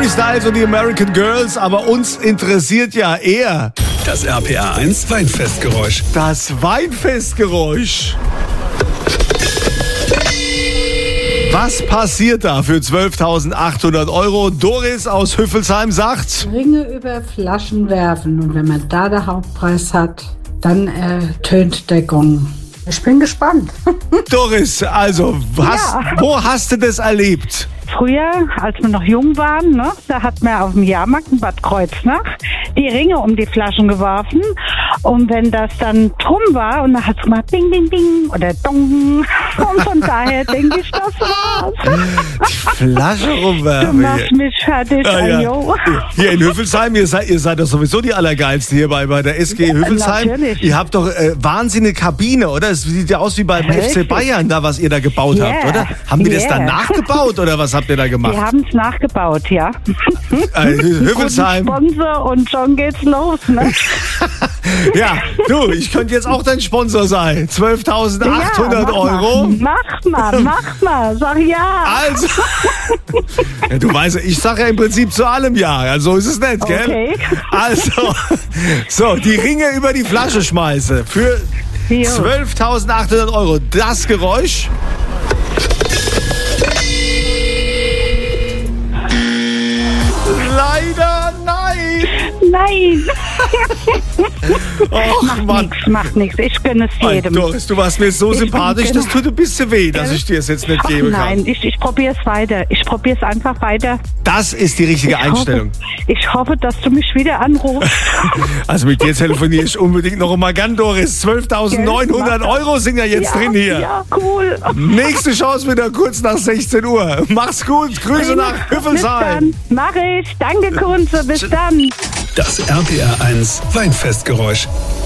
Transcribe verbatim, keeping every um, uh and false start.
Harry Styles und die American Girls, aber uns interessiert ja eher das R P R eins Weinfestgeräusch. Das Weinfestgeräusch. Was passiert da für zwölftausendachthundert Euro? Doris aus Hüffelsheim sagt: Ringe über Flaschen werfen, und wenn man da den Hauptpreis hat, dann äh, tönt der Gong. Ich bin gespannt. Doris, also, hast, Ja. wo hast du das erlebt? Früher, als wir noch jung waren, ne, da hat man auf dem Jahrmarkt in Bad Kreuznach die Ringe um die Flaschen geworfen. Und wenn das dann drum war, und dann hat es mal Ding, Ding, Ding oder Dong. Und von daher denke ich, das war's. Die Flasche Du rumwerfen. machst mich fertig, Ah, ja. Ajo. Hier in Hüffelsheim, ihr seid, ihr seid doch sowieso die Allergeilsten hier bei, bei der S G Hüffelsheim. natürlich. Ihr habt doch äh, wahnsinnige Kabine, oder? Es sieht ja aus wie beim F C Richtig. Bayern, da was ihr da gebaut Yeah. habt, oder? Haben die das Yeah. dann nachgebaut oder was habt ihr da gemacht? Wir haben es nachgebaut, ja. Äh, Hüffelsheim. Guten Sponsor und schon geht's los, ne? Ja, du, ich könnte jetzt auch dein Sponsor sein. zwölftausendachthundert Ja, mach Euro. Mal, mach mal, mach mal, sag ja. Also, ja, du weißt, ich sage ja im Prinzip zu allem ja. Also so ist es nicht, gell? Okay. Also, so, die Ringe über die Flasche schmeiße für Jo. zwölftausendachthundert Euro. Das Geräusch. Leider nein. Nein, Och, macht Mann. nix, macht nix. Ich gönne es Ey, jedem. Doris, du warst mir so Ich sympathisch, bin- das tut ein bisschen weh, dass ich dir es jetzt nicht Ach, geben nein, kann. ich, ich probiere es weiter. Ich probiere es einfach weiter. Das ist die richtige Ich Einstellung. Hoffe, ich hoffe, dass du mich wieder anrufst. Also mit dir telefoniere ich unbedingt noch einmal gern, Doris. zwölftausendneunhundert Gell, mach das. Euro sind ja jetzt ja, drin hier. Ja, cool. Nächste Chance wieder kurz nach sechzehn Uhr. Mach's gut. Grüße nach Hüffelsheim. Bis dann. Mach ich. Danke, Kunze. Bis dann. Das R P R eins Weinfestgeräusch.